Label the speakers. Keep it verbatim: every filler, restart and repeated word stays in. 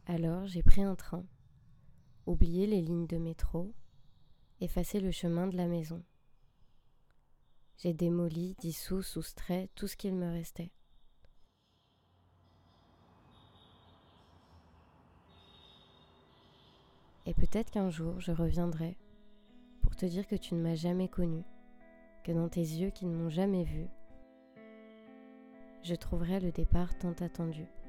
Speaker 1: Alors j'ai pris un train, oublié les lignes de métro, effacé le chemin de la maison. J'ai démoli, dissous, soustrait tout ce qu'il me restait. Et peut-être qu'un jour je reviendrai pour te dire que tu ne m'as jamais connu, que dans tes yeux qui ne m'ont jamais vu, je trouverai le départ tant attendu.